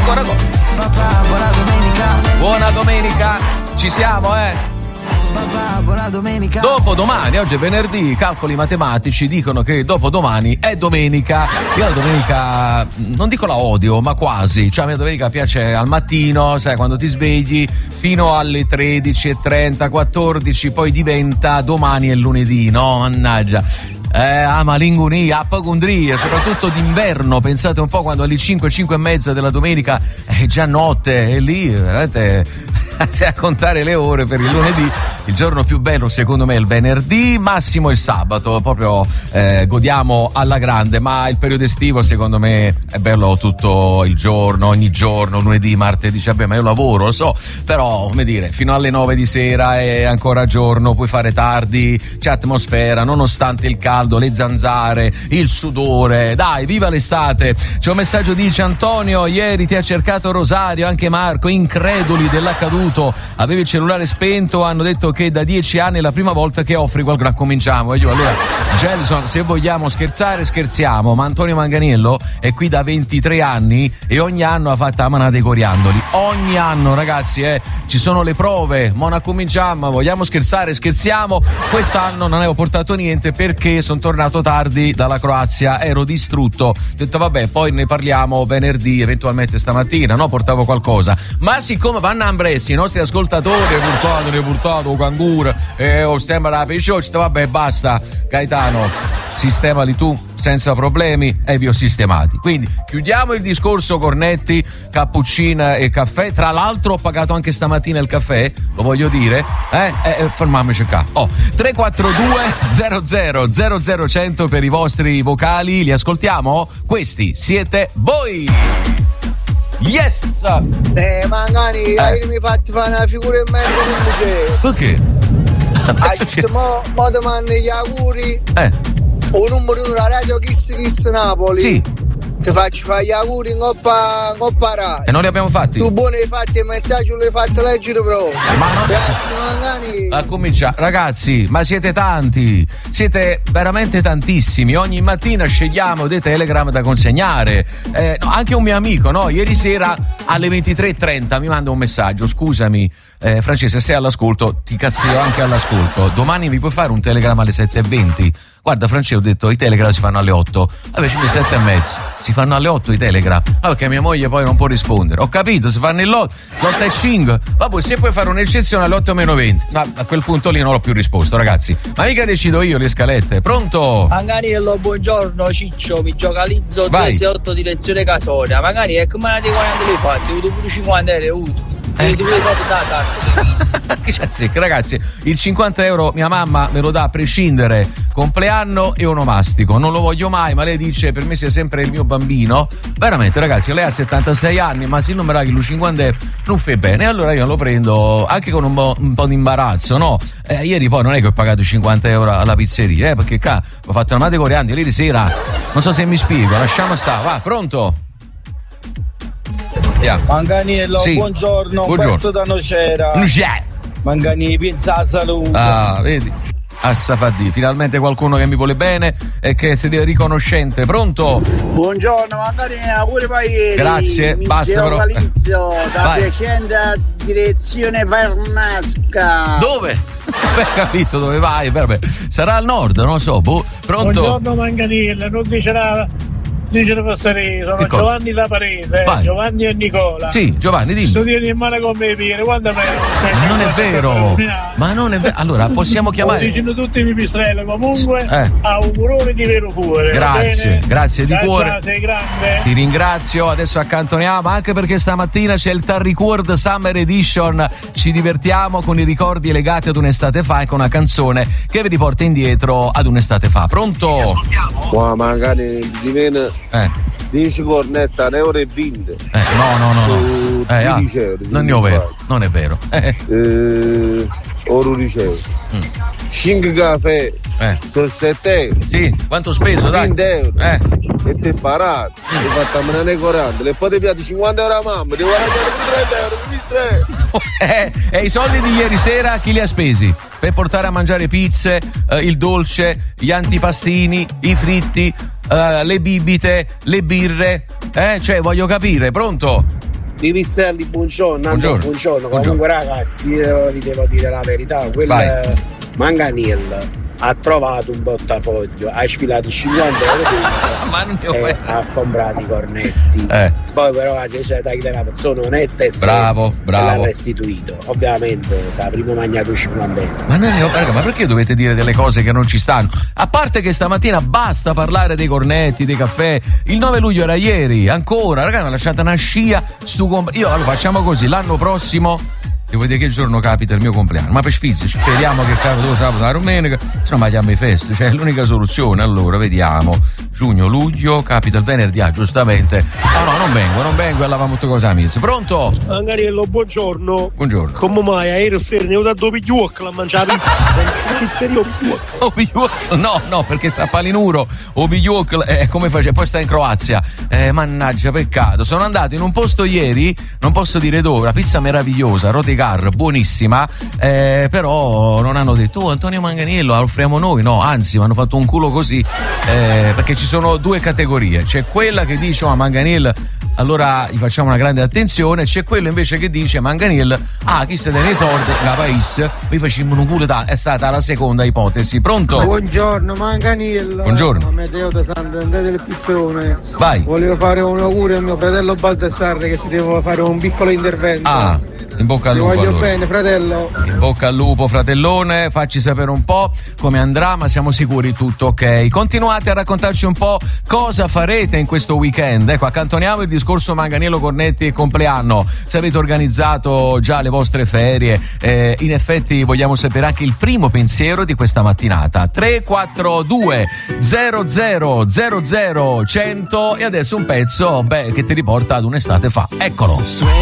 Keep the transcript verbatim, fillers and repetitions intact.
ancora con. Buona domenica, ci siamo, eh? Buona domenica. Dopo domani, oggi è venerdì, i calcoli matematici dicono che dopo domani è domenica. Io la domenica non dico la odio, ma quasi. Cioè a me la domenica piace al mattino, sai, quando ti svegli fino alle tredici e trenta, quattordici, poi diventa domani è lunedì, no? Mannaggia. Eh, ah, malingonia, apocondria, soprattutto d'inverno. Pensate un po', quando alle cinque, cinque e mezza della domenica è già notte, e lì veramente sei a contare le ore per il lunedì. Il giorno più bello secondo me è il venerdì, massimo il sabato, proprio eh, godiamo alla grande. Ma il periodo estivo secondo me è bello tutto il giorno, ogni giorno, lunedì, martedì. Vabbè, ma io lavoro, lo so, però come dire, fino alle nove di sera è ancora giorno, puoi fare tardi, c'è atmosfera, nonostante il caldo, le zanzare, il sudore. Dai, viva l'estate. C'è un messaggio, dice Antonio: ieri ti ha cercato Rosario, anche Marco, increduli dell'accaduto, avevi il cellulare spento, hanno detto che da dieci anni è la prima volta che offri qualcosa. Cominciamo, e io allora, Gelson, se vogliamo scherzare scherziamo, ma Antonio Manganiello è qui da ventitré anni e ogni anno ha fatto la manata dei coriandoli, ogni anno, ragazzi, eh, ci sono le prove. Mona, cominciamo, vogliamo scherzare scherziamo. Quest'anno non avevo portato niente perché sono tornato tardi dalla Croazia, ero distrutto, ho detto vabbè, poi ne parliamo venerdì, eventualmente stamattina, no, portavo qualcosa. Ma siccome vanno a Ambressi i nostri ascoltatori, portato, ne portato canguro, e ho stemma la pescioccia, vabbè, basta, Gaetano, sistemali tu senza problemi, e vi ho sistemati. Quindi chiudiamo il discorso cornetti, cappuccina e caffè. Tra l'altro ho pagato anche stamattina il caffè, lo voglio dire, eh, eh fermiamoci qua. Oh, tre quattro due zero zero zero zero cento per i vostri vocali, li ascoltiamo? Questi siete voi. Yes! Eh, magari eh. mi fatti fare una figura in merda perché? Perché? Ah, ci mo, mo domani gli auguri. Eh. O numero uno la radio Kiss Kiss Napoli. Sì. Ti faccio fare gli auguri in coppa, in coppa Rai. E non li abbiamo fatti? Tu buoni hai fatti il messaggio, l'hai fatto leggere però. Ma no. Grazie Mangani. A cominciare, ragazzi, ma siete tanti, siete veramente tantissimi. Ogni mattina scegliamo dei telegram da consegnare. Eh, no, anche un mio amico, no? Ieri sera alle ventitré e trenta mi manda un messaggio: scusami, eh, Francesco, se sei all'ascolto, ti cazzio anche all'ascolto. Domani mi puoi fare un telegram alle sette e venti? Guarda, Francesco, ho detto i telegram si fanno alle otto. Vabbè, ci metti sette e mezzo. Si fanno alle otto i telegram. Ma perché mia moglie poi non può rispondere. Ho capito, si fanno l'otto e cinque. Vabbè, se puoi fare un'eccezione alle otto meno venti. Ma a quel punto lì non ho più risposto, ragazzi. Ma mica decido io le scalette. Pronto? Manganiello, buongiorno, Ciccio. Mi giocalizzo due sei otto direzione Casoria. Magari è come una di quaranta le fatti. Ho avuto pure cinquanta euro. Ho avuto. Eh. Si può da che c'è, ragazzi, il cinquanta euro mia mamma me lo dà a prescindere, compleanno e onomastico. Non lo voglio mai, ma lei dice per me sei sempre il mio bambino. Veramente, ragazzi, lei ha settantasei anni, ma se il numero che lui cinquanta euro non fa bene, allora io lo prendo anche con un po', un po' di imbarazzo, no? Eh, ieri poi non è che ho pagato cinquanta euro alla pizzeria, eh, perché qua ho fatto una mate coriandoli ieri sera, non so se mi spiego, lasciamo stare. Va, pronto? Yeah. Manganiello, sì. buongiorno, buongiorno. Petto da Nocera. Yeah. Mangani, pensa a salute. Ah, vedi? Assafadì, finalmente qualcuno che mi vuole bene e che si è riconoscente. Pronto? Buongiorno, Mangani, pure Paieri. Grazie, mi basta però. Localizzo da Piacenza direzione Vernasca. Dove? Beh, capito dove vai? Vabbè. Sarà al nord, non lo so. Boh. Pronto? Buongiorno Manganiello, non dicerà dice la passerina, sono Giovanni La Parete, vai. Giovanni e Nicola. Sì, Giovanni, dimmi. Tu tieni in mano come i piedi, quando me non è vero, ma non è vero. Allora, possiamo chiamare. Dicendo tutti i pipistrelli, comunque eh. auguroni di vero cuore. Grazie, grazie di ciao, cuore. Ciao, sei grande. Ti ringrazio, adesso accantoniamo, anche perché stamattina c'è il Tarricord Summer Edition. Ci divertiamo con i ricordi legati ad un'estate fa e con una canzone che vi riporta indietro ad un'estate fa. Pronto? Wow, magari di meno. Eh. dieci cornetta, un euro e venti. Eh, no, no, no, no. Eh, ah, euro, non è vero, non è vero. Eh. Eh, oro ricevo. Mm. cinque caffè. Eh. Sono sette euro. Sì, quanto ho speso, dai? venti euro. Eh. E te parato. Mm. Ti fatto a menare quaranta. E poi ti piace cinquanta euro a mamma. Devo guardare trenta euro. Eh, e i soldi di ieri sera chi li ha spesi? Per portare a mangiare pizze, eh, il dolce, gli antipastini, i fritti, eh, le bibite, le birre. Eh, cioè, voglio capire, pronto? Pipistrelli, buongiorno, buongiorno. buongiorno. buongiorno. Comunque ragazzi, io vi devo dire la verità, quel Manganiello ha trovato un portafoglio, ha sfilato cinquanta euro Ma non e ha comprato i cornetti. Eh. Poi però c'è da chi una persona onesta e bravo, seria bravo. e l'ha restituito. Ovviamente sa prima mangiato cinquanta euro. Ma, noi, raga, ma perché dovete dire delle cose che non ci stanno? A parte che stamattina basta parlare dei cornetti, dei caffè. Il nove luglio era ieri, ancora, raga, mi ha lasciato una scia stu comp- Io allora facciamo così, l'anno prossimo devo dire che il giorno capita il mio compleanno, ma per sfizio speriamo che capita lo sabato, la domenica, se no mangiamo i feste, cioè è l'unica soluzione. Allora vediamo, giugno, luglio, capita il venerdì, ah, giustamente. No, no, non vengo, non vengo e lavamo tutte cose amici. Pronto? Angariello, buongiorno. Buongiorno. Come mai a ieri sera ne ho dato pigliuoc la mangiavi? O pigliuoc? No, no, perché sta a Palinuro. O pigliuoc è come face, poi sta in Croazia. Eh, mannaggia, peccato. Sono andato in un posto ieri, non posso dire dove, una pizza meravigliosa, Rotigar, buonissima, eh, però non hanno detto oh, Antonio Manganiello la offriamo noi, no, anzi mi hanno fatto un culo così, eh, perché ci sono due categorie, c'è quella che dice oh, Manganiello allora gli facciamo una grande attenzione, c'è quello invece che dice Manganiello ah chi se ne soldi la paese vi facciamo un culo da... È stata la seconda ipotesi. Pronto? Buongiorno Manganiello. Buongiorno. Amedeo da Sant'Andrea del Pizzone. Vai. Volevo fare un augurio al mio fratello Baldassarre che si deve fare un piccolo intervento. Ah, in bocca al lupo. Ti voglio allora. bene fratello. In bocca al lupo fratellone, facci sapere un po' come andrà, ma siamo sicuri tutto ok. Continuate a raccontarci un po' cosa farete in questo weekend. Ecco, accantoniamo il discorso Manganiello, cornetti e compleanno. Se avete organizzato già le vostre ferie, eh, in effetti vogliamo sapere anche il primo pensiero di questa mattinata. Tre quattro due zero zero zero zero cento e adesso un pezzo beh, che ti riporta ad un'estate fa. Eccolo.